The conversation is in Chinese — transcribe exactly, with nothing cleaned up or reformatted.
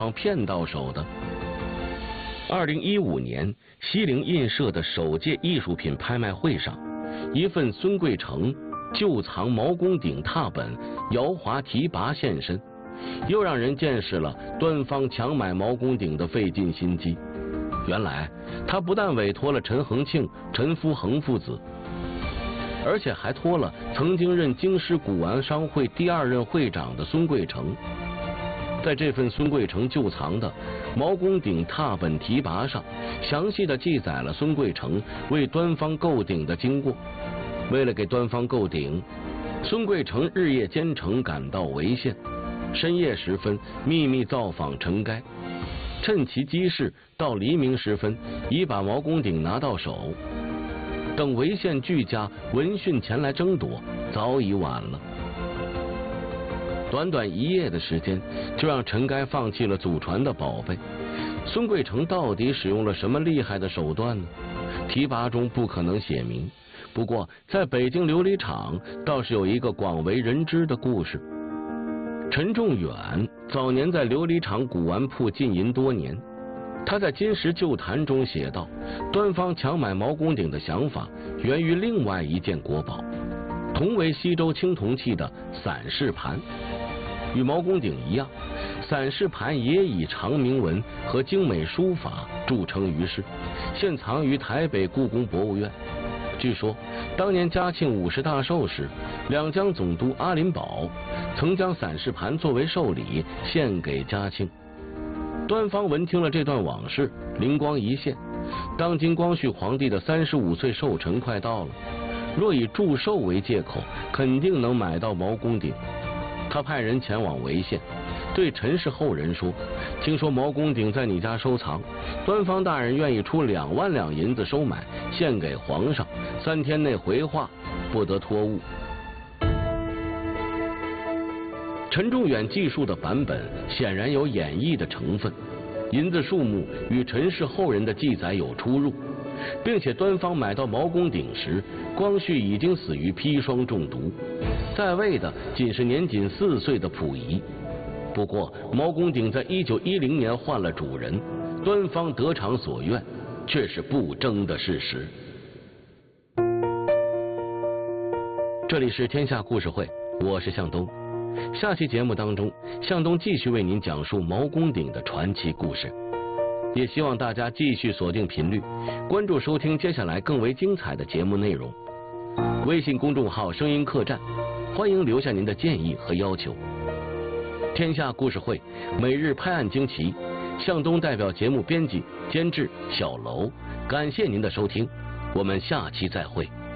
骗到手的。二零一五年，西泠印社的首届艺术品拍卖会上，一份孙桂成旧藏毛公鼎拓本姚华提拔现身，又让人见识了端方强买毛公鼎的费尽心机。原来他不但委托了陈恒庆、陈福恒父子，而且还托了曾经任京师古玩商会第二任会长的孙桂成。在这份孙桂成旧藏的毛公鼎拓本提拔上，详细的记载了孙桂成为端方购鼎的经过。为了给端方购鼎，孙桂成日夜兼程赶到潍县，深夜时分秘密造访陈该，趁其机事，到黎明时分已把毛公鼎拿到手。等潍县巨家闻讯前来争夺，早已晚了。短短一夜的时间，就让陈该放弃了祖传的宝贝。孙桂成到底使用了什么厉害的手段呢？提拔中不可能写明，不过在北京琉璃厂倒是有一个广为人知的故事。陈仲远早年在琉璃厂古玩铺经营多年，他在《金石旧谈》中写道，端方强买毛公鼎的想法源于另外一件国宝，同为西周青铜器的散氏盘。与毛公鼎一样，散氏盘也以长铭文和精美书法著称于世，现藏于台北故宫博物院。据说当年嘉庆五十大寿时，两江总督阿林堡曾将散氏盘作为寿礼献给嘉庆。端方闻听了这段往事，灵光一现，当今光绪皇帝的三十五岁寿辰快到了，若以祝寿为借口，肯定能买到毛公鼎。他派人前往潍县，对陈氏后人说，听说毛公鼎在你家收藏，端方大人愿意出两万两银子收买，献给皇上，三天内回话，不得托物。陈仲远记述的版本显然有演绎的成分，银子数目与陈氏后人的记载有出入，并且端方买到毛公鼎时，光绪已经死于砒霜中毒，在位的仅是年仅四岁的溥仪。不过毛公鼎在一九一零年换了主人，端方得偿所愿，却是不争的事实。这里是天下故事会，我是向东。下期节目当中，向东继续为您讲述毛公鼎的传奇故事，也希望大家继续锁定频率，关注收听接下来更为精彩的节目内容。微信公众号声音客栈，欢迎留下您的建议和要求。天下故事会每日拍案惊奇，向东代表节目编辑监制小楼，感谢您的收听，我们下期再会。